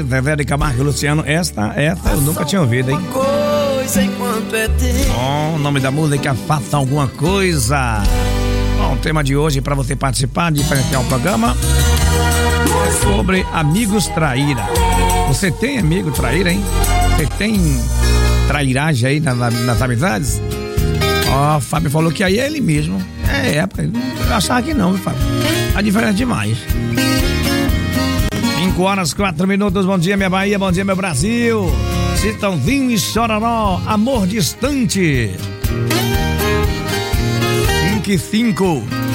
Zezé de Camargo e Luciano. Essa eu nunca tinha ouvido, hein? Bom, o nome da música é Faça Alguma Coisa. Bom, o tema de hoje para você participar, diferenciar o programa, é sobre amigos traíra. Você tem amigo traíra, hein? Você tem trairagem aí nas amizades? Ó, o Fábio falou que aí é ele mesmo. Eu achava que não, viu, Fábio? A diferença é demais. 5h04. Bom dia, minha Bahia, bom dia, meu Brasil. Chitãozinho e Chororó, Amor Distante. 5 e 5.